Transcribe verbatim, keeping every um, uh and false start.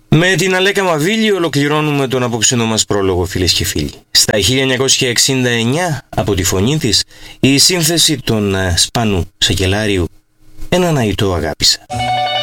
Με την Αλέκα Μαβίλη ολοκληρώνουμε τον απόψινό μας πρόλογο, φίλες και φίλοι. Στα χίλια εννιακόσια εξήντα εννιά, από τη φωνή της, η σύνθεση των Σπάνου Σακελάριου, έναν αϊτό αγάπησα.